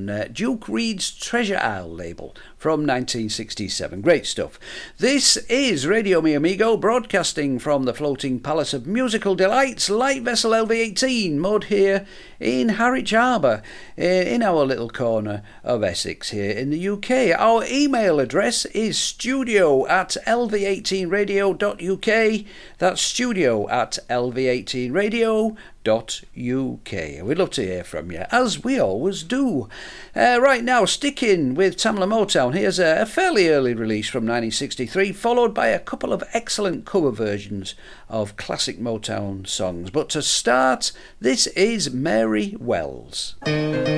Duke Reid's Treasure Isle label from 1967. Great stuff. This is Radio Mi Amigo, broadcasting from the floating palace of musical delights, light vessel LV18, moored here in Harwich Harbour, in our little corner of Essex here in the UK. Our email address is studio@lv18radio.uk. That's studio@lv18radio.uk. We'd love to hear from you, as we always do. Right now, sticking with Tamla Motown, here's a fairly early release from 1963, followed by a couple of excellent cover versions of classic Motown songs. But to start, this is Mary Wells.